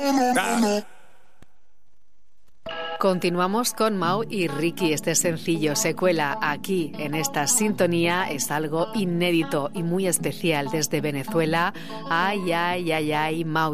Continuamos con Mau y Ricky. Este sencillo se cuela aquí en esta sintonía. Es algo inédito y muy especial desde Venezuela. Ay, ay, ay, ay, Mau